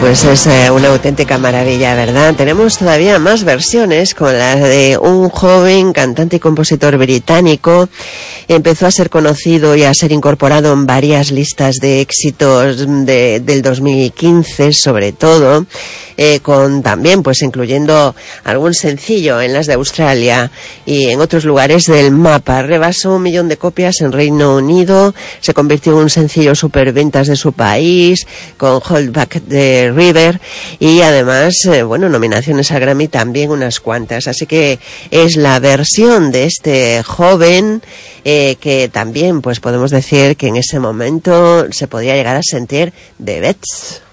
Pues es una auténtica maravilla, ¿verdad? Tenemos todavía más versiones, con la de un joven cantante y compositor británico. Empezó a ser conocido y a ser incorporado en varias listas de éxitos del 2015, sobre todo, con también, pues incluyendo algún sencillo en las de Australia y en otros lugares del mapa. Rebasó 1 millón de copias en Reino Unido, se convirtió en un sencillo superventas de su país, con Hold Back the River, y además, nominaciones a Grammy también unas cuantas. Así que es la versión de este joven que también, pues podemos decir que en ese momento se podía llegar a sentir de Betts.